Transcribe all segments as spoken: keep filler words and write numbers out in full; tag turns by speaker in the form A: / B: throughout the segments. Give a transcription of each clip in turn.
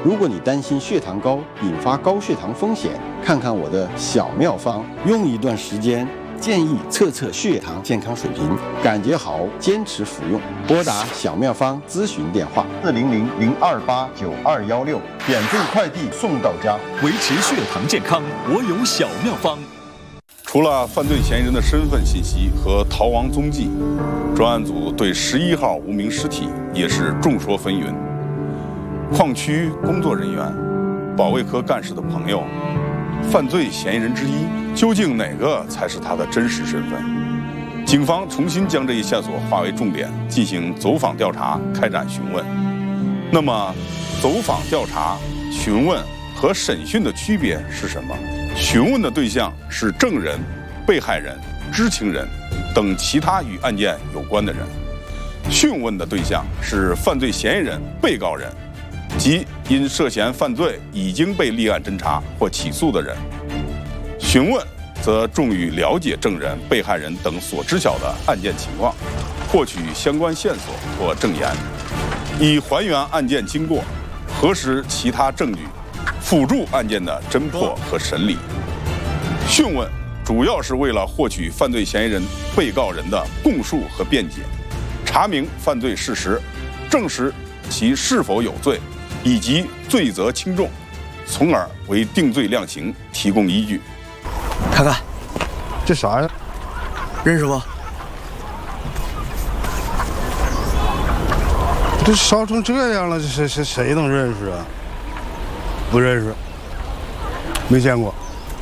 A: 如果你担心血糖高引发高血糖风险，看看我的小妙方，用一段时间，建议测测血糖健康水平，感觉好坚持服用。拨打小妙方咨询电话四零零零二八九二幺六，免费快递送到家。
B: 维持血糖健康，我有小妙方。
C: 除了犯罪嫌疑人的身份信息和逃亡踪迹，专案组对十一号无名尸体也是众说纷纭。矿区工作人员、保卫科干事的朋友，犯罪嫌疑人之一，究竟哪个才是他的真实身份？警方重新将这一线索划为重点，进行走访调查，开展询问。那么，走访调查、询问和审讯的区别是什么？询问的对象是证人、被害人、知情人等其他与案件有关的人；讯问的对象是犯罪嫌疑人、被告人，即因涉嫌犯罪已经被立案侦查或起诉的人。询问则重于了解证人、被害人等所知晓的案件情况，获取相关线索或证言，以还原案件经过，核实其他证据，辅助案件的侦破和审理。讯问主要是为了获取犯罪嫌疑人、被告人的供述和辩解，查明犯罪事实，证实其是否有罪，以及罪责轻重，从而为定罪量刑提供依据。
D: 看看，
E: 这啥呀？
D: 认识不？
E: 这烧成这样了，这谁谁谁能认识啊？不认识，没见过。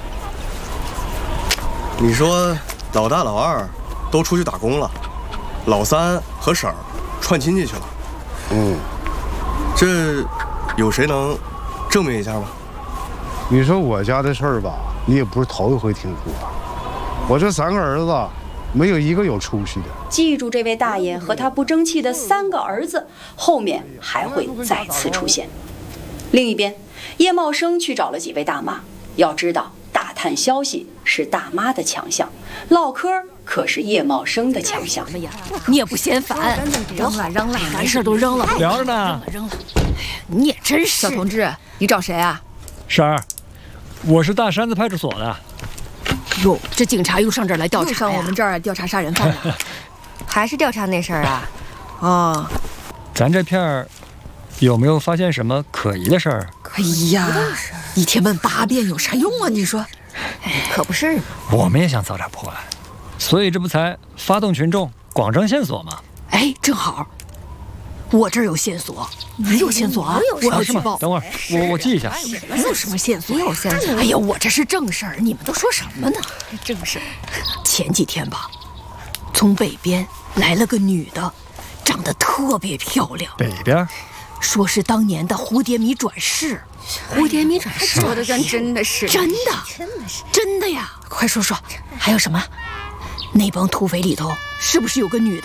D: 你说老大老二都出去打工了，老三和婶儿串亲戚去了。
E: 嗯，
D: 这有谁能证明一下吗？
E: 你说我家的事儿吧，你也不是头一回听说。我这三个儿子，没有一个有出息的。
F: 记住这位大爷和他不争气的三个儿子，后面还会再次出现。另一边，叶茂生去找了几位大妈。要知道，打探消息是大妈的强项，唠嗑可是叶茂生的强项。
G: 你也不嫌烦，
H: 扔了扔了，
G: 完事都扔了，
H: 聊着
G: 呢。扔了，你也真是。
H: 小同志，你找谁啊？
I: 婶儿，我是大山子派出所的。
G: 哟，这警察又上这儿来调查呀？
H: 上我们这儿调查杀人犯了，还是调查那事儿啊？哦，
I: 咱这片儿有没有发现什么可疑的事儿？
G: 哎呀，一天问八遍有啥用啊？你说，
H: 可不是。
I: 我们也想早点破案，所以这不才发动群众广征线索吗？
G: 哎，正好，我这儿有线索。你有线索啊？我要举报。
I: 等会儿，我我记一下。
G: 有什么线索？
H: 有线索。
G: 哎呀，我这是正事儿，你们都说什么呢？
H: 正事儿。
G: 前几天吧，从北边来了个女的，长得特别漂亮。
I: 北边？
G: 说是当年的蝴蝶米转世。
H: 蝴蝶米转世，说的跟真的是。
G: 真的，
H: 真的是
G: 真的呀！快说说，还有什么？那帮土匪里头是不是有个女的？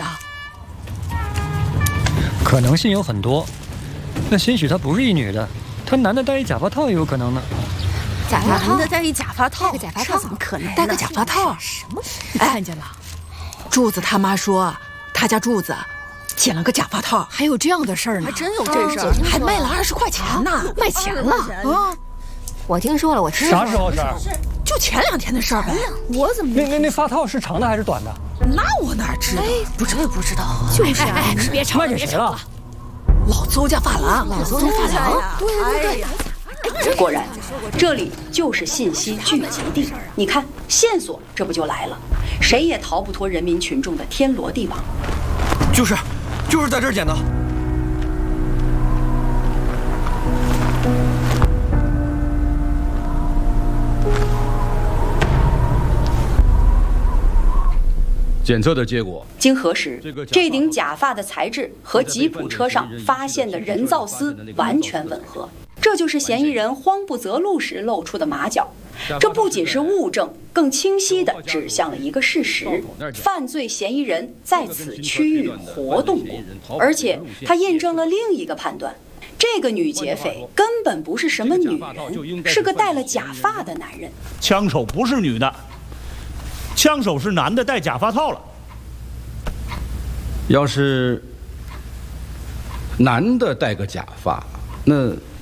I: 可能性有很多，那兴许她不是一女的，她男的戴一假发套也有可能呢。
H: 假发套？
G: 男的戴一假发套？
H: 戴个假发套怎么可能？
G: 戴个假发套？
H: 什么？
G: 哎，看见了？柱子他妈说，他家柱子捡了个假发套，还有这样的事儿呢？
H: 还真有这事儿，
G: 还卖了二十块钱呢，卖钱了啊！
H: 我听说了，我听说
I: 了。啥时候事儿？
G: 就前两天的事儿呗。
H: 我怎么？
I: 那那那发套是长的还是短的？
G: 那我哪知道？
H: 不知道不知道。
G: 就是啊，
I: 你别吵，卖给谁了？
G: 老邹家发廊，
H: 老邹家发廊。
G: 对对
F: 对。果然，这里就是信息聚集地。你看，线索这不就来了？谁也逃不脱人民群众的天罗地网。
D: 就是，就是在这儿捡的。
J: 检测的结果，
F: 经核实，这顶假发的材质和吉普车上发现的人造丝完全吻合，这就是嫌疑人慌不择路时露出的马脚。这不仅是物证，更清晰地指向了一个事实：犯罪嫌疑人在此区域活动过，而且他印证了另一个判断。这个女劫匪根本不是什么女人，是个戴了假发的男人。
K: 枪手不是女的，枪手是男的，戴假发套了。
J: 要是男的戴个假发，那